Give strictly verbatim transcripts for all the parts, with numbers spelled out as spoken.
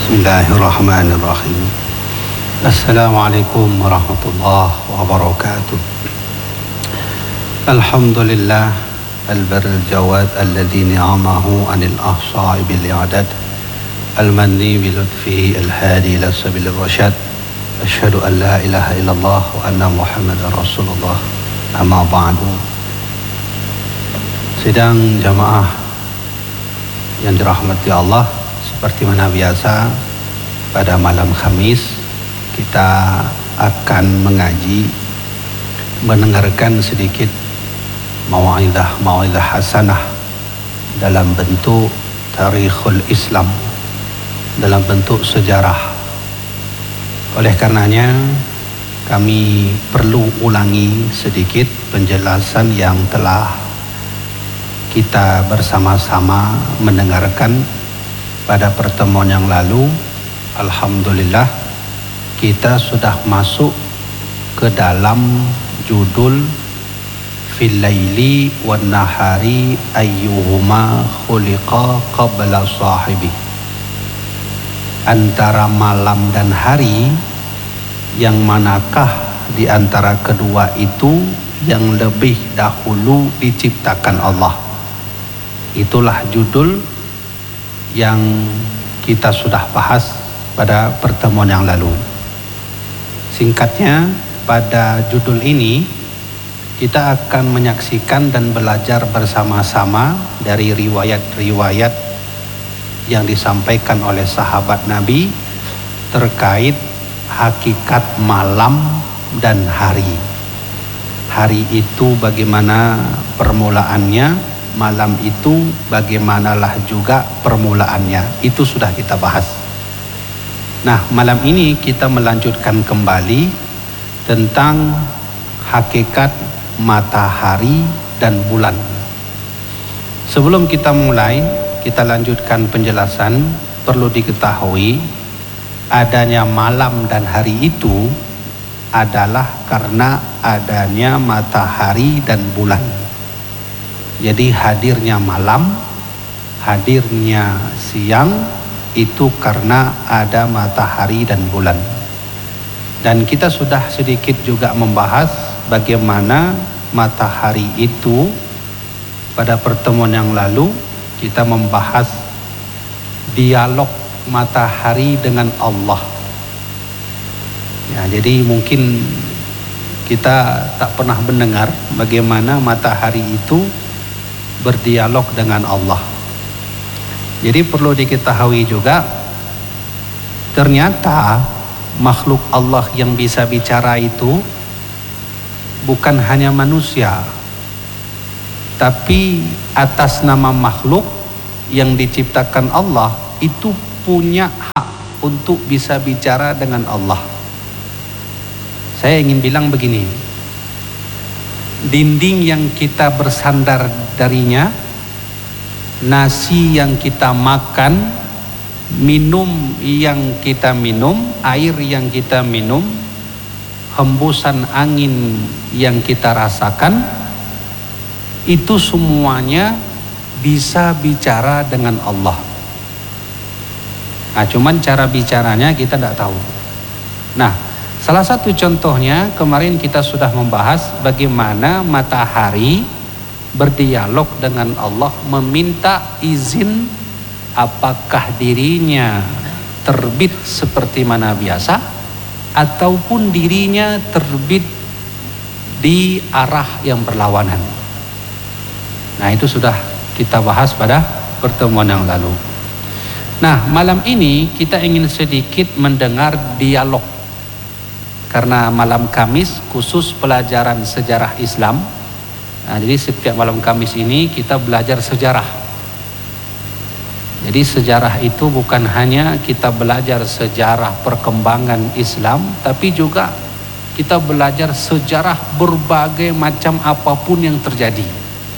Bismillahirrahmanirrahim. Assalamualaikum warahmatullahi wabarakatuh. Alhamdulillah al-barr al-jawad alladhi ni'amahu anil ahsa'i bil i'adad al-manni bi lutfihi al-hadi ila sabil ar-rasyad. Asyhadu an la ilaha illallah wa anna muhammadar rasulullah. Amma ba'du. Sidang jamaah yang dirahmati Allah, seperti mana biasa pada malam Khamis kita akan mengaji, mendengarkan sedikit mau'izah mau'izah hasanah dalam bentuk tarikhul Islam, dalam bentuk sejarah. Oleh karenanya kami perlu ulangi sedikit penjelasan yang telah kita bersama-sama mendengarkan pada pertemuan yang lalu. Alhamdulillah kita sudah masuk ke dalam judul fil laili wan nahari ayyuhuma khuliqa qabla sahibi. Antara malam dan hari, yang manakah di antara kedua itu yang lebih dahulu diciptakan Allah? Itulah judul yang kita sudah bahas pada pertemuan yang lalu. Singkatnya, pada judul ini kita akan menyaksikan dan belajar bersama-sama dari riwayat-riwayat yang disampaikan oleh sahabat Nabi terkait hakikat malam dan hari. Hari itu bagaimana permulaannya, malam itu bagaimanalah juga permulaannya. Itu sudah kita bahas. Nah, malam ini kita melanjutkan kembali tentang hakikat matahari dan bulan. Sebelum kita mulai, kita lanjutkan penjelasan. Perlu diketahui adanya malam dan hari itu adalah karena adanya matahari dan bulan. Jadi hadirnya malam, hadirnya siang itu karena ada matahari dan bulan. Dan kita sudah sedikit juga membahas bagaimana matahari itu pada pertemuan yang lalu. Kita membahas dialog matahari dengan Allah. Ya, jadi mungkin kita tak pernah mendengar bagaimana matahari itu berdialog dengan Allah. Jadi perlu diketahui juga, ternyata makhluk Allah yang bisa bicara itu bukan hanya manusia, tapi atas nama makhluk yang diciptakan Allah itu punya hak untuk bisa bicara dengan Allah. Saya ingin bilang begini, dinding yang kita bersandar darinya, nasi yang kita makan, minum yang kita minum, air yang kita minum, hembusan angin yang kita rasakan, itu semuanya bisa bicara dengan Allah. Nah, cuman cara bicaranya kita tidak tahu. Nah, salah satu contohnya kemarin kita sudah membahas bagaimana matahari berdialog dengan Allah, meminta izin apakah dirinya terbit seperti mana biasa ataupun dirinya terbit di arah yang berlawanan. Nah, itu sudah kita bahas pada pertemuan yang lalu. Nah, malam ini kita ingin sedikit mendengar dialog, karena malam Kamis khusus pelajaran sejarah Islam. Nah, jadi setiap malam Kamis ini kita belajar sejarah. Jadi sejarah itu bukan hanya kita belajar sejarah perkembangan Islam, tapi juga kita belajar sejarah berbagai macam apapun yang terjadi.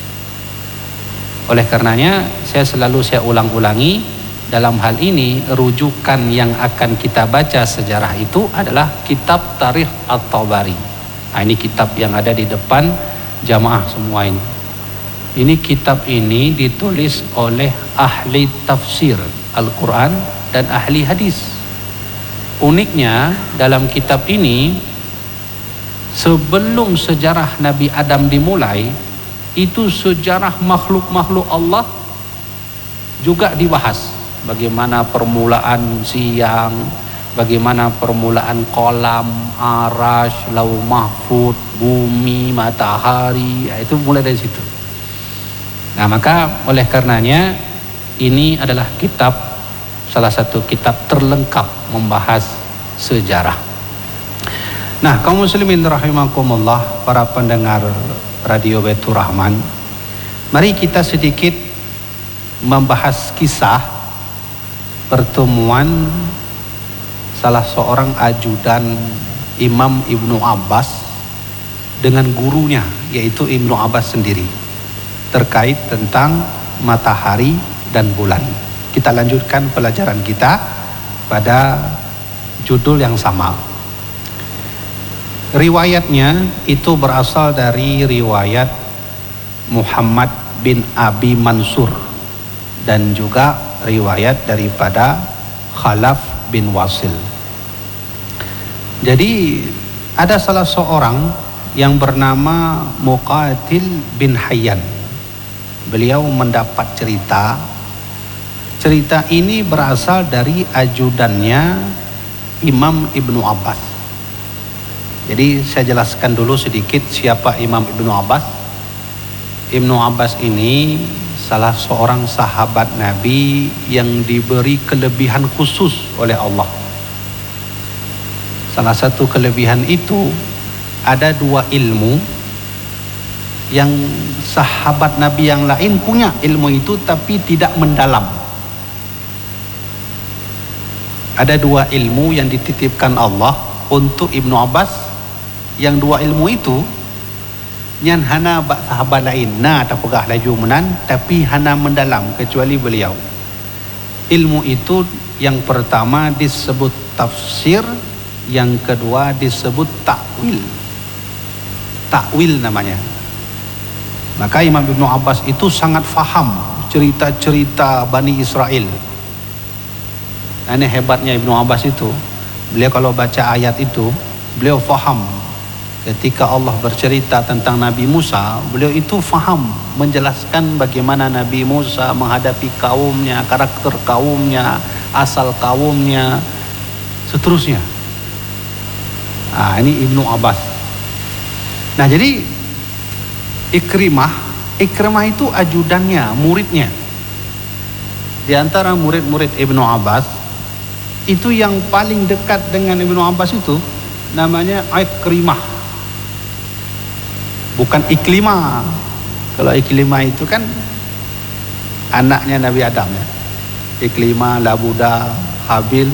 Oleh karenanya saya selalu saya ulang-ulangi, dalam hal ini rujukan yang akan kita baca sejarah itu adalah kitab Tarikh At-Tabari. Nah, ini kitab yang ada di depan jamaah semua ini. Ini kitab ini ditulis oleh ahli tafsir Al-Quran dan ahli hadis. Uniknya dalam kitab ini, sebelum sejarah Nabi Adam dimulai, itu sejarah makhluk-makhluk Allah juga dibahas. Bagaimana permulaan siang, bagaimana permulaan kolam, arash, lau mahfud, bumi, matahari, itu mulai dari situ. Nah, maka oleh karenanya ini adalah kitab, salah satu kitab terlengkap membahas sejarah. Nah, kaum muslimin rahimakumullah, para pendengar Radio Baitur Rahman, mari kita sedikit membahas kisah pertemuan salah seorang ajudan Imam Ibnu Abbas dengan gurunya, yaitu Ibnu Abbas sendiri, terkait tentang matahari dan bulan. Kita lanjutkan pelajaran kita pada judul yang sama. Riwayatnya itu berasal dari riwayat Muhammad bin Abi Mansur dan juga riwayat daripada Khalaf bin Wasil. Jadi ada salah seorang yang bernama Muqatil bin Hayyan. Beliau mendapat cerita. Cerita ini berasal dari ajudannya Imam Ibnu Abbas. Jadi saya jelaskan dulu sedikit siapa Imam Ibnu Abbas. Ibnu Abbas ini salah seorang sahabat Nabi yang diberi kelebihan khusus oleh Allah. Salah satu kelebihan itu, ada dua ilmu yang sahabat Nabi yang lain punya ilmu itu tapi tidak mendalam. Ada dua ilmu yang dititipkan Allah untuk Ibnu Abbas, yang dua ilmu itu nyan hana bak sahabat lain na tak pegah laju menan tapi hana mendalam kecuali beliau. Ilmu itu yang pertama disebut tafsir, yang kedua disebut takwil. Takwil namanya. Maka Imam Ibnu Abbas itu sangat faham cerita-cerita Bani Israel. Ini hebatnya Ibnu Abbas itu. Beliau kalau baca ayat itu, beliau faham. Ketika Allah bercerita tentang Nabi Musa, beliau itu faham menjelaskan bagaimana Nabi Musa menghadapi kaumnya, karakter kaumnya, asal kaumnya, seterusnya. Nah, ini Ibnu Abbas. Nah, jadi Ikrimah, Ikrimah itu ajudannya, muridnya. Di antara murid-murid Ibnu Abbas, itu yang paling dekat dengan Ibnu Abbas itu namanya Ikrimah. Bukan Iklimah. Kalau Iklimah itu kan anaknya Nabi Adam ya. Iklimah, Labuda, Habil,